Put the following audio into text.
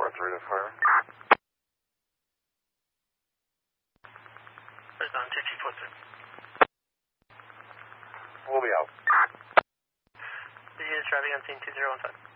rate of fire. It's on 2G46. We'll be out. The unit driving on scene 2015.